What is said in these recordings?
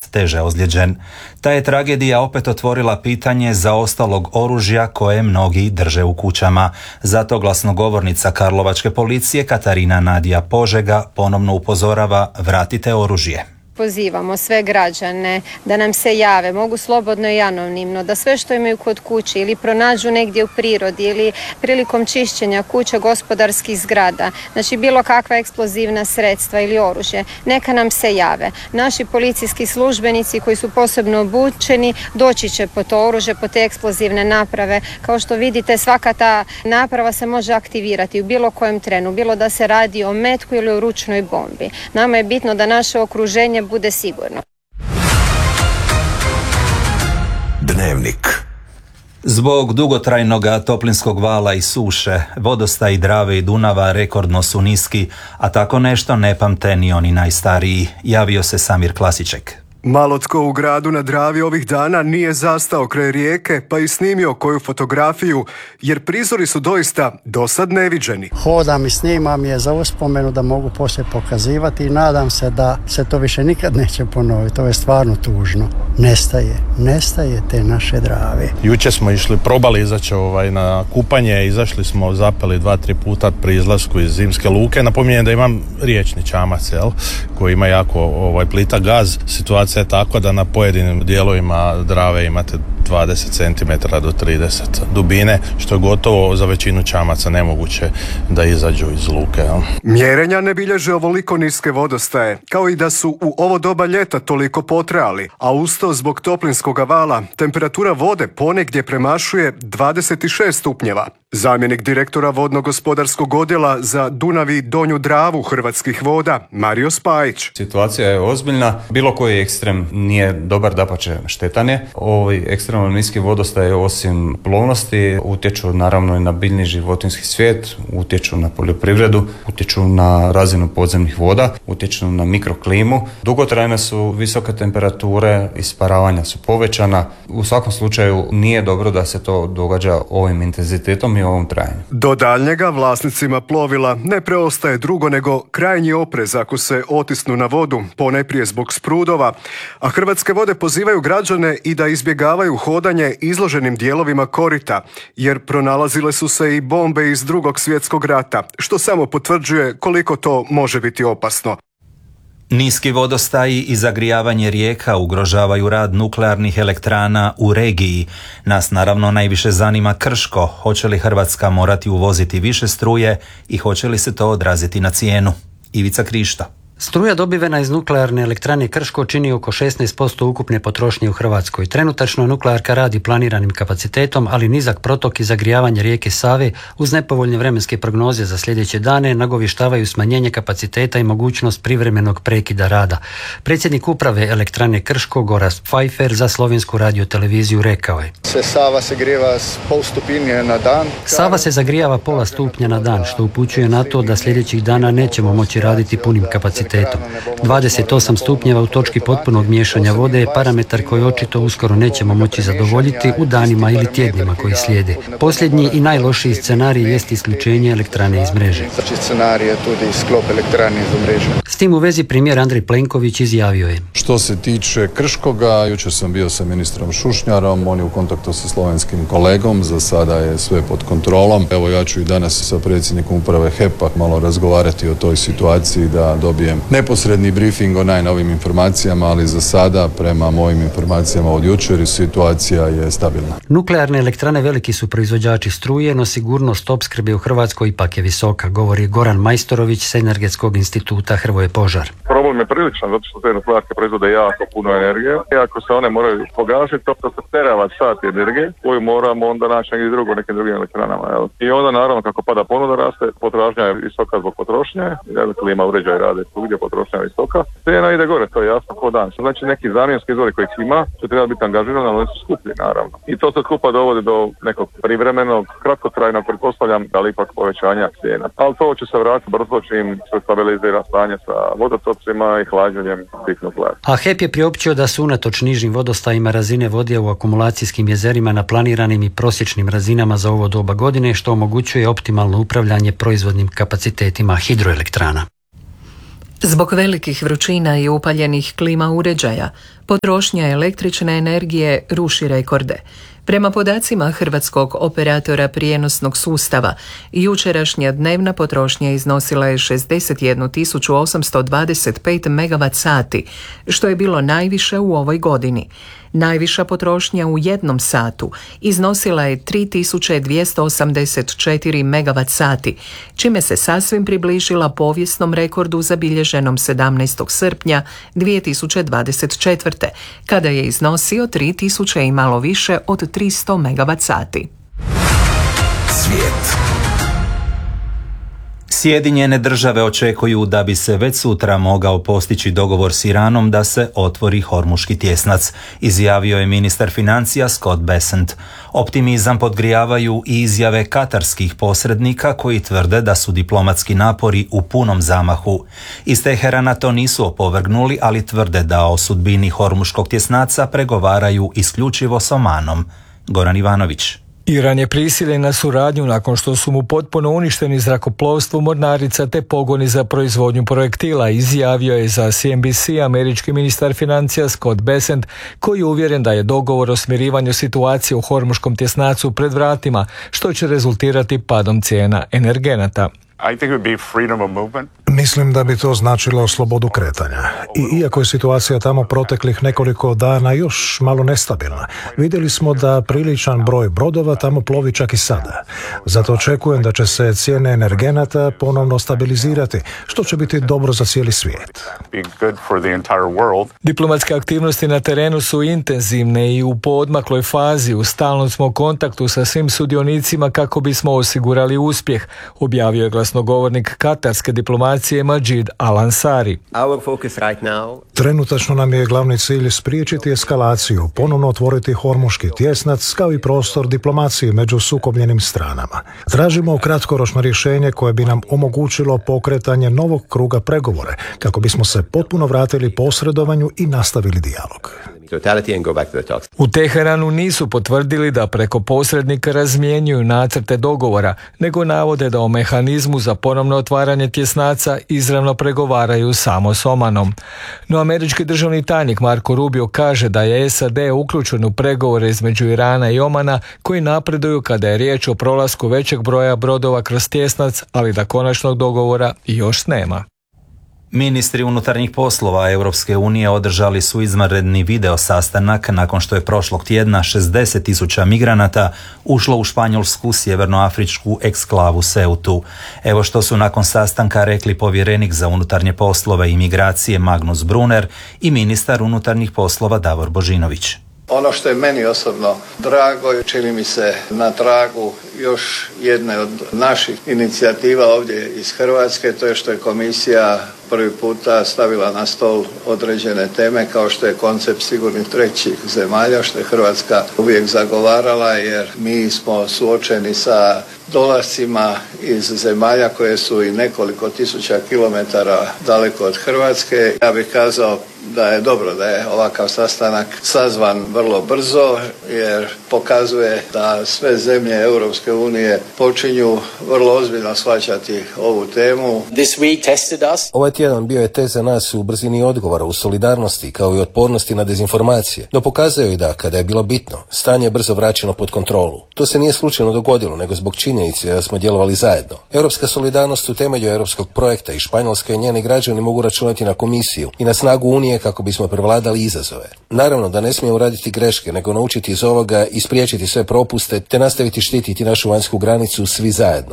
teže ozlijeđen. Ta je tragedija opet otvorila pitanje zaostalog oružja koje mnogi drže u kućama. Zato glasnogovornica karlovačke policije Katarina Nadija Požega ponovno upozorava: vratite oružje. Pozivamo sve građane da nam se jave, mogu slobodno i anonimno, da sve što imaju kod kuće ili pronađu negdje u prirodi ili prilikom čišćenja kuća, gospodarskih zgrada, znači bilo kakva eksplozivna sredstva ili oružje, neka nam se jave. Naši policijski službenici koji su posebno obučeni doći će po to oružje, po te eksplozivne naprave. Kao što vidite, svaka ta naprava se može aktivirati u bilo kojem trenu, bilo da se radi o metku ili o ručnoj bombi. Nama je bitno da naše okruženje bude sigurno. Dnevnik. Zbog dugotrajnog toplinskog vala i suše, vodostaji Drave i Dunava rekordno su niski, a tako nešto ne pamte ni oni najstariji. Javio se Samir Klasiček. Malo tko u gradu na Dravi ovih dana nije zastao kraj rijeke pa i snimio koju fotografiju, jer prizori su doista dosad neviđeni. Hodam i snimam je za uspomenu da mogu poslije pokazivati i nadam se da se to više nikad neće ponoviti. To je stvarno tužno. Nestaje te naše Drave. Jučer smo probali izaći na kupanje, izašli smo, zapeli 2-3 puta pri izlasku iz Zimske luke. Napominjem da imam riječni čamac, koji ima jako plita gaz. Situacija je tako da na pojedinim dijelovima Drave imate 20 cm do 30 dubine, što je gotovo za većinu čamaca nemoguće da izađu iz luke. Mjerenja ne bilježe ovoliko niske vodostaje, kao i da su u ovo doba ljeta toliko potrajali, a usto zbog toplinskog vala temperatura vode ponegdje premašuje 26 stupnjeva. Zamjenik direktora vodno-gospodarskog odjela za Dunav i Donju Dravu Hrvatskih voda, Mario Spajić. Situacija je ozbiljna, bilo koji ekstrem nije dobar, dapače štetan je. Ovi ekstremno niski vodostaje osim plovnosti utječu naravno i na biljni životinjski svijet, utječu na poljoprivredu, utječu na razinu podzemnih voda, utječu na mikroklimu. Dugotrajne su visoke temperature, isparavanja su povećana. U svakom slučaju nije dobro da se to događa ovim intenzitetom i ovom trajanju. Do daljnjega vlasnicima plovila ne preostaje drugo nego krajnji oprez ako se otisnu na vodu, ponajprije zbog sprudova, a Hrvatske vode pozivaju građane i da izbjegavaju hodanje izloženim dijelovima korita, jer pronalazile su se i bombe iz Drugog svjetskog rata, što samo potvrđuje koliko to može biti opasno. Niski vodostaji i zagrijavanje rijeka ugrožavaju rad nuklearnih elektrana u regiji. Nas naravno najviše zanima Krško. Hoće li Hrvatska morati uvoziti više struje i hoće li se to odraziti na cijenu? Ivica Krišto. Struja dobivena iz nuklearne elektrane Krško čini oko 16% ukupne potrošnje u Hrvatskoj. Trenutačno nuklearka radi planiranim kapacitetom, ali nizak protok i zagrijavanje rijeke Save uz nepovoljne vremenske prognoze za sljedeće dane nagovještavaju smanjenje kapaciteta i mogućnost privremenog prekida rada. Predsjednik uprave elektrane Krško, Gorazd Pfeiffer, za Slovensku radioteleviziju rekao je: Sava se grijeva s pol stupinje na dan. Sava se zagrijava pola stupnja na dan, što upućuje na to da sljedećih dana nećemo moći raditi punim kapacitetom. 28 stupnjeva u točki potpunog miješanja vode je parametar koji očito uskoro nećemo moći zadovoljiti u danima ili tjednima koji slijede. Posljednji i najlošiji scenarij jest isključenje elektrane iz mreže. S tim u vezi premijer Andrej Plenković izjavio je: Što se tiče Krškoga, jučer sam bio sa ministrom Šušnjarom, on je u kontaktu sa slovenskim kolegom, za sada je sve pod kontrolom. Evo, ja ću i danas sa predsjednikom uprave HEP-a malo razgovarati o toj situaciji da dobijem neposredni briefing o najnovim informacijama, ali za sada, prema mojim informacijama od jučer, situacija je stabilna. Nuklearne elektrane veliki su proizvođači struje, no sigurnost opskrbe u Hrvatskoj ipak je visoka, govori Goran Majstorović s Energetskog instituta Hrvoje Požar. Problem je priličan, zato što te nuklearke proizvode jako puno energije i ako se one moraju pogasiti, to se teravat sat energije koju moramo onda naći negdje drugo, nekim drugim elektranama. I onda naravno kako pada ponuda raste, potražnja je visoka zbog potrošnje, klima uređaj rade gdje potrošnja je visoka, cijena ide gore, to je jasno po dan. Znači neki zamjenski izvori koji ima će treba biti angažirani, ali oni su skuplji naravno. I to se skupa dovodi do nekog privremenog, kratkotrajnog, pretpostavljam, da li ipak povećanja cijena. Ali to će se vratiti brzo čim se stabilizira stanje sa vodotocima i hlađenjem tih nuklearki. A HEP je priopćio da su unatoč nižim vodostajima razine vode u akumulacijskim jezerima na planiranim i prosječnim razinama za ovo doba godine, što omogućuje optimalno upravljanje proizvodnim kapacitetima hidroelektrana. Zbog velikih vrućina i upaljenih klima uređaja, potrošnja električne energije ruši rekorde. Prema podacima Hrvatskog operatora prijenosnog sustava, jučerašnja dnevna potrošnja iznosila je 61.825 MWh, što je bilo najviše u ovoj godini. Najviša potrošnja u jednom satu iznosila je 3.284 MWh, čime se sasvim približila povijesnom rekordu zabilježenom 17. srpnja 2024. kada je iznosio 3.000 i malo više od 300 MWh. Svijet. Sjedinjene države očekuju da bi se već sutra mogao postići dogovor s Iranom da se otvori Hormuški tjesnac, izjavio je ministar financija Scott Bessent. Optimizam podgrijavaju i izjave katarskih posrednika koji tvrde da su diplomatski napori u punom zamahu. Iz Teherana to nisu opovrgnuli, ali tvrde da o sudbini Hormuškog tjesnaca pregovaraju isključivo s Omanom. Goran Ivanović. Iran je prisiljen na suradnju nakon što su mu potpuno uništeni zrakoplovstvo, mornarica te pogoni za proizvodnju projektila, izjavio je za CNBC američki ministar financija Scott Bessent, koji je uvjeren da je dogovor o smirivanju situacije u Hormuškom tjesnacu pred vratima, što će rezultirati padom cijena energenata. Mislim da bi to značilo slobodu kretanja. I iako je situacija tamo proteklih nekoliko dana još malo nestabilna, vidjeli smo da priličan broj brodova tamo plovi čak i sada. Zato očekujem da će se cijene energenata ponovno stabilizirati, što će biti dobro za cijeli svijet. Diplomatske aktivnosti na terenu su intenzivne i u poodmakloj fazi. U stalnom smo kontaktu sa svim sudionicima kako bismo osigurali uspjeh, objavio je glasnogovornik katarske diplomacije Majid Al-Ansari. Trenutačno nam je glavni cilj spriječiti eskalaciju, ponovno otvoriti Hormuški tjesnac kao i prostor diplomacije među sukobljenim stranama. Tražimo kratkoročno rješenje koje bi nam omogućilo pokretanje novog kruga pregovora kako bismo se potpuno vratili posredovanju i nastavili dijalog. U Teheranu nisu potvrdili da preko posrednika razmjenjuju nacrte dogovora, nego navode da o mehanizmu za ponovno otvaranje tjesnaca izravno pregovaraju samo s Omanom. No američki državni tajnik Marco Rubio kaže da je SAD uključen u pregovore između Irana i Omana koji napreduju kada je riječ o prolasku većeg broja brodova kroz tjesnac, ali da konačnog dogovora još nema. Ministri unutarnjih poslova Europske unije održali su izvanredni video sastanak nakon što je prošlog tjedna 60.000 migranata ušlo u španjolsku sjevernoafričku eksklavu Ceutu. Evo što su nakon sastanka rekli povjerenik za unutarnje poslove i migracije Magnus Brunner i ministar unutarnjih poslova Davor Božinović. Ono što je meni osobno drago i čini mi se na tragu još jedne od naših inicijativa ovdje iz Hrvatske, to je što je komisija prvi puta stavila na stol određene teme kao što je koncept sigurnih trećih zemalja, što je Hrvatska uvijek zagovarala, jer mi smo suočeni sa dolascima iz zemalja koje su i nekoliko tisuća kilometara daleko od Hrvatske. Ja bih kazao da je dobro da je ovakav sastanak sazvan vrlo brzo, jer pokazuje da sve zemlje Europske unije počinju vrlo ozbiljno shvaćati ovu temu. Ovaj tjedan bio je test za nas u brzini odgovora, u solidarnosti kao i otpornosti na dezinformacije, no pokazao je da, kada je bilo bitno, stanje je brzo vraćeno pod kontrolu. To se nije slučajno dogodilo, nego zbog činjenice da smo djelovali zajedno. Europska solidarnost u temelju europskog projekta i Španjolska i njeni građani mogu računati na komisiju i na snagu Unije kako bismo prevladali izazove. Naravno da ne smijemo raditi greške, nego naučiti iz ovoga i spriječiti sve propuste, te nastaviti štititi našu vanjsku granicu svi zajedno.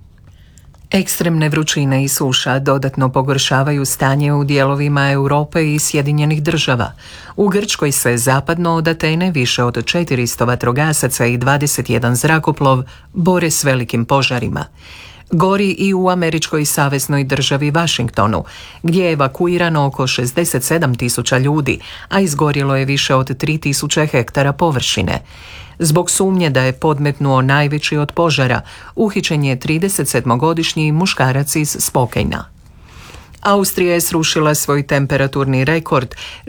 Ekstremne vrućine i suša dodatno pogoršavaju stanje u dijelovima Europe i Sjedinjenih država. U Grčkoj se zapadno od Atene više od 400 vatrogasaca i 21 zrakoplov bore s velikim požarima. Gori i u američkoj saveznoj državi Washingtonu, gdje je evakuirano oko 67.000 ljudi, a izgorjelo je više od 3.000 hektara površine. Zbog sumnje da je podmetnuo najveći od požara, uhićen je 37-godišnji muškarac iz Spokejna. Austrija je srušila svoj temperaturni rekord s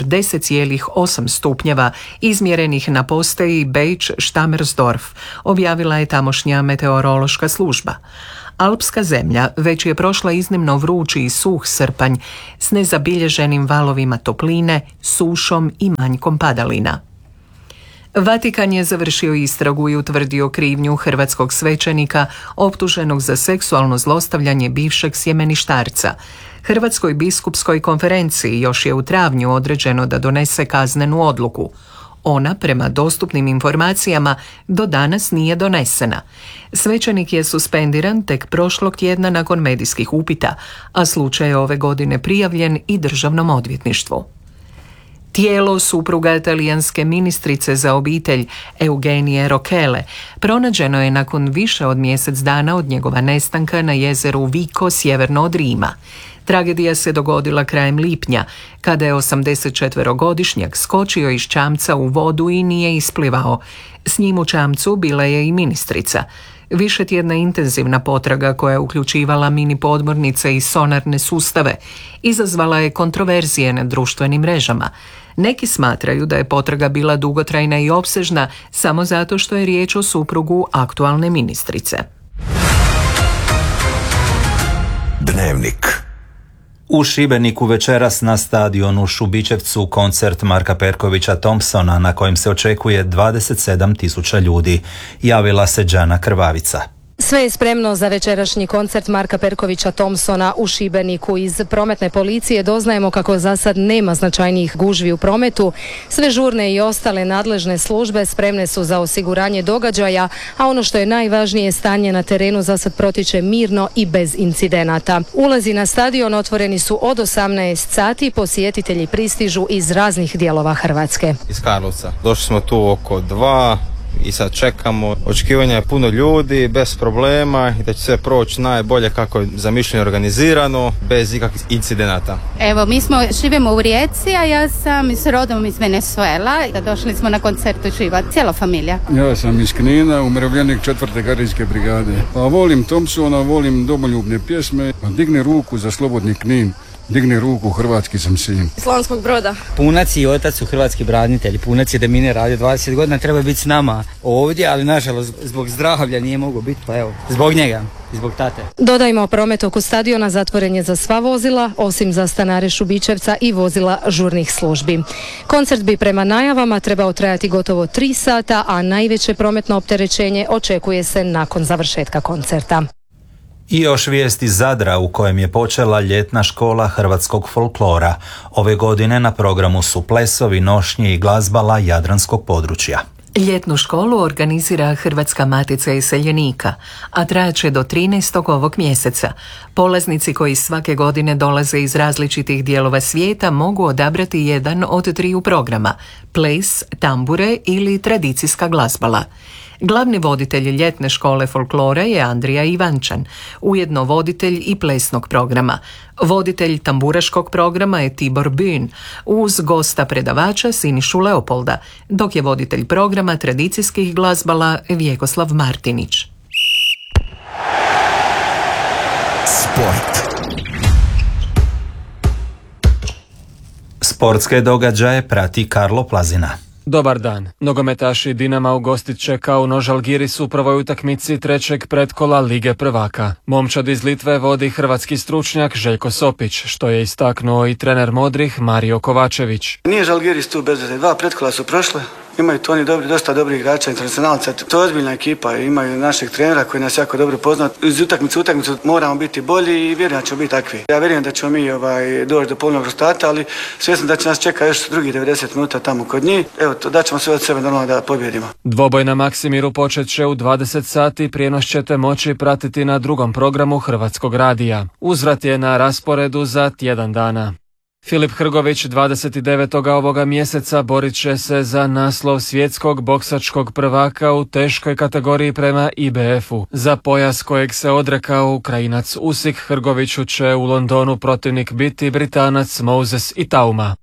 40,8 stupnjeva izmjerenih na postaji Bejč-Štamersdorf, objavila je tamošnja meteorološka služba. Alpska zemlja već je prošla iznimno vrući i suh srpanj s nezabilježenim valovima topline, sušom i manjkom padalina. Vatikan je završio istragu i utvrdio krivnju hrvatskog svećenika optuženog za seksualno zlostavljanje bivšeg sjemeništarca. Hrvatskoj biskupskoj konferenciji još je u travnju određeno da donese kaznenu odluku. Ona, prema dostupnim informacijama, do danas nije donesena. Svećenik je suspendiran tek prošlog tjedna nakon medijskih upita, a slučaj je ove godine prijavljen i Državnom odvjetništvu. Tijelo supruga talijanske ministrice za obitelj Eugenije Rokele pronađeno je nakon više od mjesec dana od njegova nestanka na jezeru Vico sjeverno od Rima. Tragedija se dogodila krajem lipnja, kada je 84-godišnjak skočio iz čamca u vodu i nije isplivao. S njim u čamcu bila je i ministrica. Višetjedna intenzivna potraga koja je uključivala mini podmornice i sonarne sustave izazvala je kontroverzije na društvenim mrežama. Neki smatraju da je potraga bila dugotrajna i opsežna samo zato što je riječ o suprugu aktualne ministrice. Dnevnik. U Šibeniku večeras na stadionu Šubićevcu koncert Marka Perkovića Thompsona na kojem se očekuje 27.000 ljudi. Javila se Đana Krvavica. Sve je spremno za večerašnji koncert Marka Perkovića Thompsona u Šibeniku. Iz prometne policije doznajemo kako za sad nema značajnijih gužvi u prometu. Sve žurne i ostale nadležne službe spremne su za osiguranje događaja, a ono što je najvažnije, stanje na terenu za sad protiče mirno i bez incidenata. Ulazi na stadion otvoreni su od 18 sati, posjetitelji pristižu iz raznih dijelova Hrvatske. Iz Karlovca. Došli smo tu oko 2 i sad čekamo. Očekivanja je puno ljudi, bez problema i da će sve proći najbolje kako je zamišljeno, organizirano, bez ikakvih incidenata. Evo, mi živimo u Rijeci, a ja sam rodom iz Venezuela. Došli smo na koncert uživati, cijela familija. Ja sam iz Knina, umirovljenik 4. gardijske brigade. Pa volim Thompsona, volim domoljubne pjesme. Digni ruku za slobodni Knin. Digni ruku, hrvatski sam sin. Slavonskog Broda. Punac i otac su hrvatski branitelji. Punac je demine radio 20 godina, treba biti s nama ovdje, ali nažalost zbog zdravlja nije mogao biti, pa evo, zbog njega. Zbog tate. Dodajmo, promet oko stadiona zatvoren je za sva vozila, osim za stanare Šubićevca i vozila žurnih službi. Koncert bi prema najavama trebao trajati gotovo 3 sata, a najveće prometno opterećenje očekuje se nakon završetka koncerta. I još vijest iz Zadra u kojem je počela ljetna škola hrvatskog folklora. Ove godine na programu su plesovi, nošnje i glazbala jadranskog područja. Ljetnu školu organizira Hrvatska matica iseljenika, a trajaće do 13. ovog mjeseca. Polaznici koji svake godine dolaze iz različitih dijelova svijeta mogu odabrati jedan od 3 programa: ples, tambure ili tradicijska glazbala. Glavni voditelj ljetne škole folklora je Andrija Ivančan, ujedno voditelj i plesnog programa. Voditelj tamburaškog programa je Tibor Bün, uz gosta predavača Sinišu Leopolda, dok je voditelj programa tradicijskih glazbala Vjekoslav Martinić. Sport. Sportske događaje prati Karlo Plazina. Dobar dan. Nogometaši Dinama ugostit će kao Nož Algiris u prvoj utakmici 3. pretkola Lige prvaka. Momčad iz Litve vodi hrvatski stručnjak Željko Sopić, što je istaknuo i trener modrih Mario Kovačević. Nije Žalgiris tu bez veze, 2 pretkola su prošle. Imaju to oni dosta dobrih igrača, internacionalca. To je ozbiljna ekipa, imaju našeg trenera koji nas jako dobro pozna. Iz utakmicu moramo biti bolji i vjerujem da ćemo biti takvi. Ja vjerujem da ćemo mi doći do polovnog rezultata, ali svjesno da će nas čeka još drugih 90 minuta tamo kod njih. Evo, daćemo sve od sebe normalno da pobjedimo. Dvoboj na Maksimiru počet će u 20 sati, prijenos ćete moći pratiti na drugom programu Hrvatskog radija. Uzvrat je na rasporedu za tjedan dana. Filip Hrgović 29. ovoga mjeseca borit će se za naslov svjetskog boksačkog prvaka u teškoj kategoriji prema IBF-u. Za pojas kojeg se odrekao Ukrajinac Usik, Hrgoviću će u Londonu protivnik biti Britanac Moses Itauma.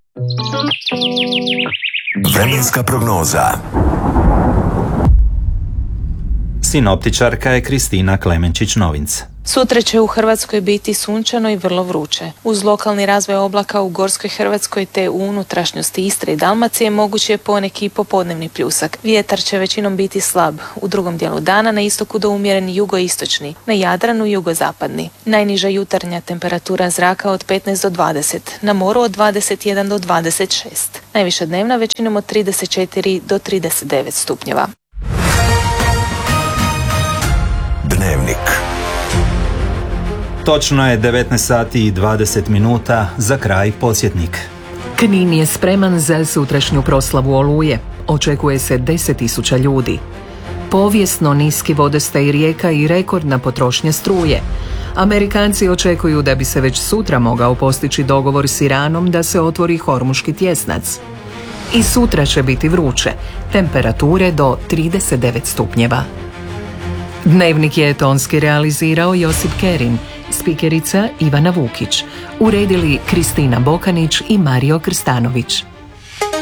Vremenska prognoza. Sinoptičarka je Kristina Klemenčić-Novinc. Sutra će u Hrvatskoj biti sunčano i vrlo vruće. Uz lokalni razvoj oblaka u gorskoj Hrvatskoj te u unutrašnjosti Istre i Dalmacije moguće je poneki popodnevni pljusak. Vjetar će većinom biti slab. U drugom dijelu dana na istoku do umjeren jugoistočni, na Jadranu jugozapadni. Najniža jutarnja temperatura zraka od 15 do 20, na moru od 21 do 26. Najviša dnevna većinom od 34 do 39 stupnjeva. Dnevnik. Točno je 19 sati i 20 minuta, za kraj podsjetnik. Knin je spreman za sutrašnju proslavu Oluje. Očekuje se 10.000 ljudi. Povijesno niski vodostaj rijeka i rekordna potrošnja struje. Amerikanci očekuju da bi se već sutra mogao postići dogovor s Iranom da se otvori Hormuški tjesnac. I sutra će biti vruće, temperature do 39 stupnjeva. Dnevnik je tonski realizirao Josip Kerin, spikerica Ivana Vukić, uredili Kristina Bokanić i Mario Krstanović.